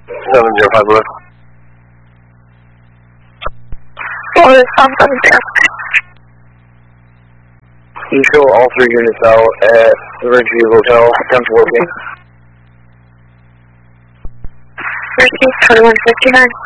705 Blue. I'm coming down. You show all 3 units out at the Ridgeview Hotel, 10-14. Ridgeview 2159.